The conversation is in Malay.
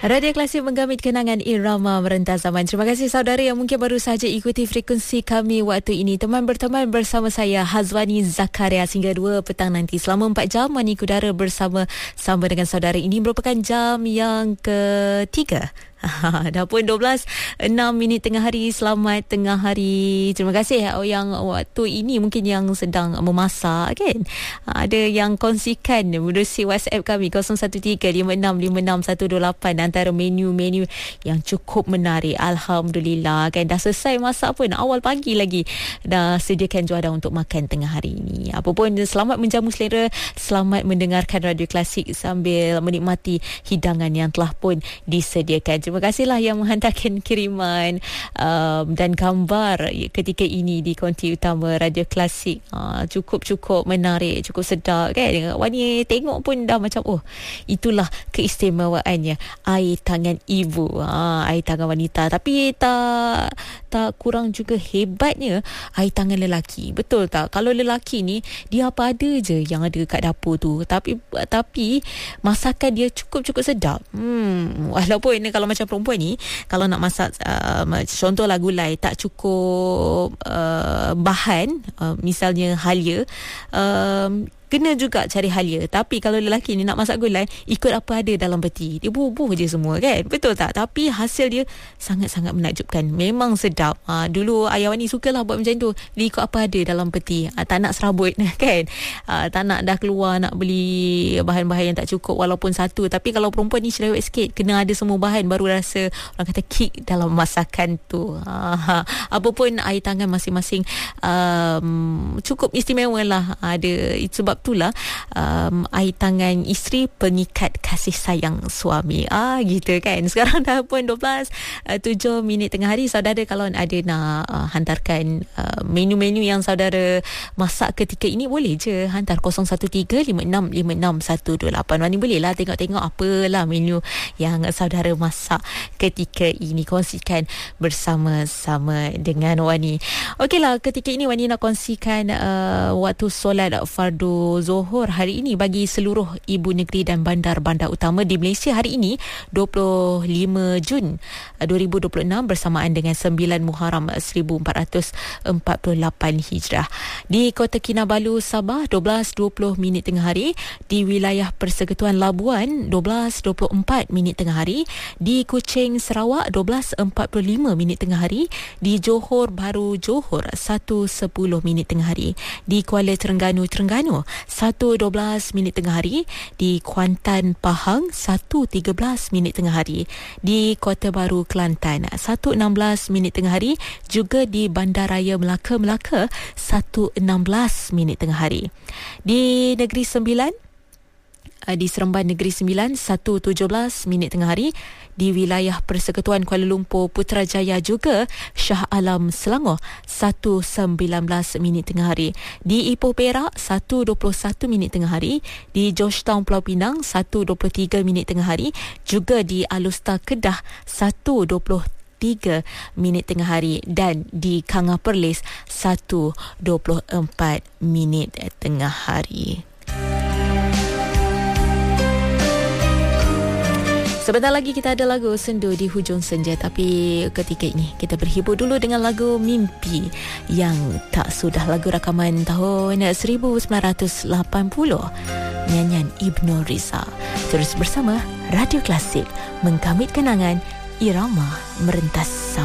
Radio Klasik menggamit kenangan irama merentas zaman. Terima kasih saudara yang mungkin baru saja ikuti frekuensi kami waktu ini. Teman berteman bersama saya Hazwani Zakaria hingga 2 petang nanti. Selama 4 jam Mani Kudara bersama dengan saudara. Ini merupakan jam yang ketiga. Dah pun 12.06 tengah hari. Selamat tengah hari. Terima kasih yang waktu ini mungkin yang sedang memasak kan. Ada yang kongsikan menerusi WhatsApp kami 0135656128 antara menu-menu yang cukup menarik. Alhamdulillah kan, dah selesai masak pun awal pagi lagi dah sediakan juadah untuk makan tengah hari ini. Apapun, selamat menjamu selera, selamat mendengarkan Radio Klasik sambil menikmati hidangan yang telah pun disediakan. Terima kasihlah yang menghantarkan kiriman dan gambar ketika ini di konti utama Radio Klasik. Cukup menarik, cukup sedap kan. Wani tengok pun dah macam itulah keistimewaannya air tangan ibu, air tangan wanita. Tapi tak kurang juga hebatnya air tangan lelaki. Betul tak? Kalau lelaki ni dia apa ada je yang ada kat dapur tu, tapi masakan dia cukup sedap. Walaupun kalau macam perempuan ni, kalau nak masak contohlah gulai tak cukup bahan, misalnya halia, kena juga cari halia. Tapi kalau lelaki ni nak masak gulai, ikut apa ada dalam peti, dia bubuh je semua kan. Betul tak? Tapi hasil dia sangat-sangat menakjubkan. Memang sedap. Dulu ayah Wani sukalah buat macam tu. Dia ikut apa ada dalam peti. Tak nak serabut kan. Tak nak dah keluar nak beli bahan-bahan yang tak cukup walaupun satu. Tapi kalau perempuan ni cerewet sikit, kena ada semua bahan, baru rasa orang kata kick dalam masakan tu. Apapun air tangan masing-masing cukup istimewa lah. Ada sebab itulah air tangan isteri pengikat kasih sayang suami. Gitu kan. Sekarang dah pun 12.07 tengah hari. Saudara kalau ada nak hantarkan menu-menu yang saudara masak ketika ini, boleh je hantar 0135656128. Wani boleh lah tengok-tengok apalah menu yang saudara masak ketika ini. Kongsikan bersama-sama dengan Wani. Okeylah, ketika ini Wani nak kongsikan waktu solat fardu Zuhur hari ini bagi seluruh ibu negeri dan bandar-bandar utama di Malaysia hari ini 25 Jun 2026 bersamaan dengan 9 Muharram 1448 Hijrah. Di Kota Kinabalu Sabah 12.20 tengah hari, di wilayah Persekutuan Labuan 12.24 tengah hari, di Kuching Sarawak 12.45 tengah hari, di Johor Bahru Johor 1.10 tengah hari, di Kuala Terengganu 1.12 tengah hari, di Kuantan Pahang 1.13 tengah hari, di Kota Baru Kelantan 1.16 tengah hari, juga di Bandaraya Melaka 1.16 tengah hari. Di Negeri Sembilan, di Seremban Negeri Sembilan 1.17 tengah hari, di wilayah Persekutuan Kuala Lumpur Putrajaya juga Shah Alam Selangor 1.19 tengah hari, di Ipoh Perak 1.21 tengah hari, di Georgetown Pulau Pinang 1.23 tengah hari, juga di Alustar Kedah 1.23 tengah hari, dan di Kanga Perlis 1.24 tengah hari. Sebentar lagi kita ada lagu Sendu di Hujung Senja, tapi ketika ini kita berhibur dulu dengan lagu Mimpi yang tak sudah, lagu rakaman tahun 1980, nyanyian Ibnu Riza. Terus bersama Radio Klasik menggamit kenangan irama merentas.